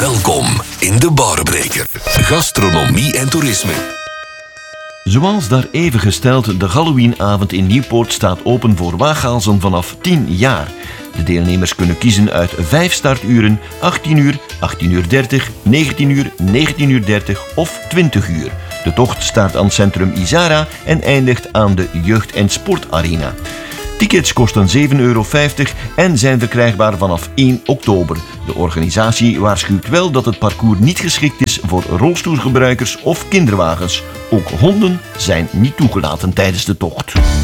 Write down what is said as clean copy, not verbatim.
Welkom in de Barbreker. Gastronomie en toerisme. Zoals daar even gesteld, de Halloweenavond in Nieuwpoort staat open voor waaghalzen vanaf 10 jaar. De deelnemers kunnen kiezen uit 5 starturen, 18 uur, 18:30, 19 uur, 19:30 of 20 uur. De tocht start aan Centrum Izara en eindigt aan de Jeugd- en Sportarena. Tickets kosten €7,50 en zijn verkrijgbaar vanaf 1 oktober. De organisatie waarschuwt wel dat het parcours niet geschikt is voor rolstoelgebruikers of kinderwagens. Ook honden zijn niet toegelaten tijdens de tocht.